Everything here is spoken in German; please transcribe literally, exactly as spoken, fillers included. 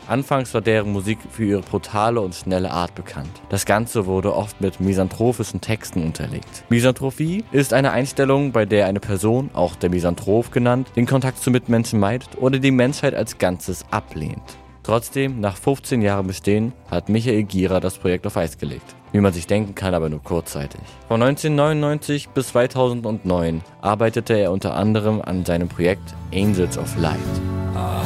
Anfangs war deren Musik für ihre brutale und schnelle Art bekannt. Das Ganze wurde oft mit misanthropischen Texten unterlegt. Misanthropie ist eine Einstellung, bei der eine Person, auch der Misanthrop genannt, den Kontakt zu Mitmenschen meidet oder die Menschheit als Ganzes ablehnt. Trotzdem, nach fünfzehn Jahren Bestehen, hat Michael Gira das Projekt auf Eis gelegt. Wie man sich denken kann, aber nur kurzzeitig. Von neunzehnhundertneunundneunzig bis zweitausendneun arbeitete er unter anderem an seinem Projekt Angels of Light.